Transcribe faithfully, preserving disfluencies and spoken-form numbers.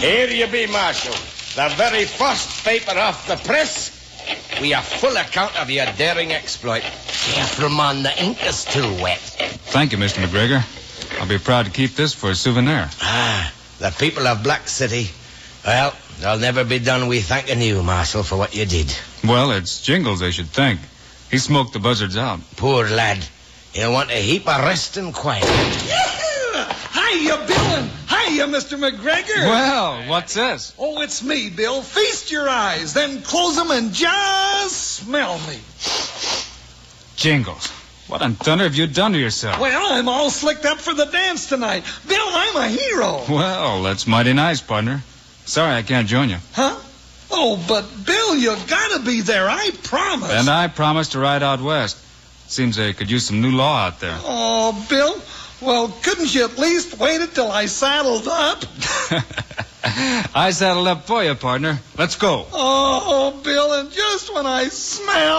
Here you be, Marshal. The very first paper off the press. We have full account of your daring exploit. Careful, man, the ink is too wet. Thank you, Mister McGregor. I'll be proud to keep this for a souvenir. Ah, the people of Black City. Well, they'll never be done with thanking you, Marshal, for what you did. Well, it's Jingles they should thank. He smoked the buzzards out. Poor lad. He'll want a heap of rest and quiet. Yeah! Hiya, Bill, and hiya, Mister McGregor. Well, what's this? Oh, it's me, Bill. Feast your eyes, then close them and just smell me. Jingles, what on thunder have you done to yourself? Well, I'm all slicked up for the dance tonight. Bill, I'm a hero. Well, that's mighty nice, partner. Sorry I can't join you. Huh? Oh, but Bill, you gotta be there. I promise. And I promise to ride out west. Seems they could use some new law out there. Oh, Bill, well, couldn't you at least wait until I saddled up? I saddled up for you, partner. Let's go. Oh, Bill, and just when I smell...